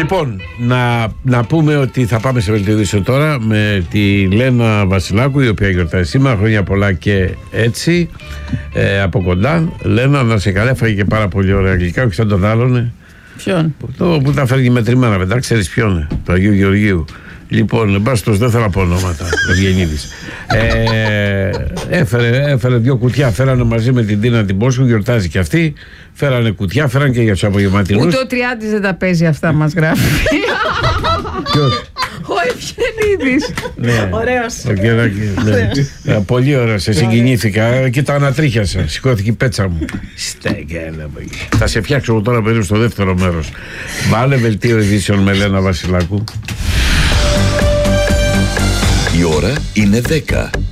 Λοιπόν, να πούμε ότι θα πάμε σε βελτιωδήσιο τώρα με τη Λένα Βασιλάκου, η οποία γιορτάζει σήμερα. Χρόνια πολλά και έτσι από κοντά. Λένα, να σε καλά, έφαγε και πάρα πολύ ωραία γλυκά, όχι σαν τον άλλον. Ποιον? Που τα φέρνει μετρημένα μετά, ξέρεις ποιον είναι, του Αγίου Γεωργίου. Λοιπόν, εν πάση δεν θέλω να πω ονόματα. Ευγενίδης. Έφερε 2 κουτιά. Φέρανε μαζί με την Τίνα την Πόσχου, γιορτάζει και αυτή. Φέρανε κουτιά, φέρανε και για τους απογευματινούς. Ούτε ο Τριάντης δεν τα παίζει αυτά, μας γράφει. Ποιος? Ο Ευγενίδης. Ναι. Ωραίος. Ναι. Πολύ ωραίο, σε συγκινήθηκα και τα ανατρίχιασα. Σηκώθηκε η πέτσα μου. Θα σε φτιάξω τώρα περίπου στο δεύτερο μέρος. Βάλε βελτίο ειδήσεων με Λένα Βασιλάκου. Η ώρα είναι 10.